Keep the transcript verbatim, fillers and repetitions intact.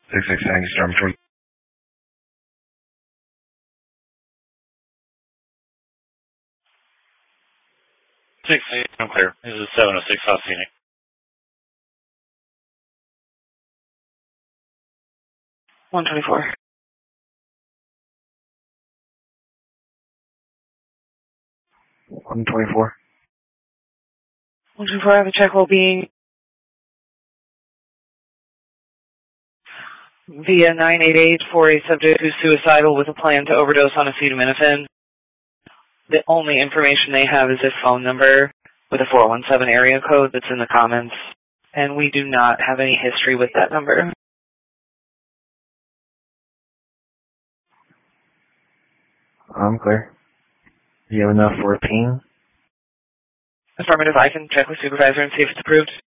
six six Angus Dormitory. six, I'm clear. This is seven oh six South Scenic. one twenty-four. one twenty-four. one twenty-four, I have a check well being via nine eight eight for a subject who's suicidal with a plan to overdose on acetaminophen. The only information they have is a phone number with a four one seven area code that's in the comments, and we do not have any history with that number. I'm clear. Do you have enough for a ping? Affirmative, I can check with supervisor and see if it's approved.